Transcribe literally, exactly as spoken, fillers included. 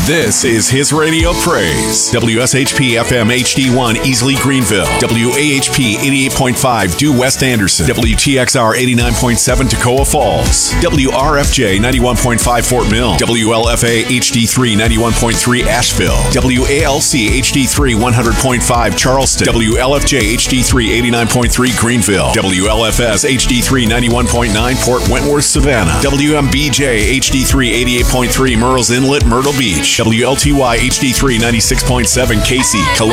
This is His Radio Praise. W S H P F M H D one Easley Greenville. W A H P eighty-eight point five Due West Anderson. W T X R eighty-nine point seven Toccoa Falls. W R F J ninety-one point five Fort Mill. W L F A H D three ninety-one point three Asheville. W A L C H D three one hundred point five Charleston. W L F J H D three eighty-nine point three Greenville. W L F S H D three ninety-one point nine Port Wentworth, Savannah. W M B J H D three eighty-eight point three Murrells Inlet, Myrtle Beach. W L T Y H D three ninety-six point seven Casey, Columbia.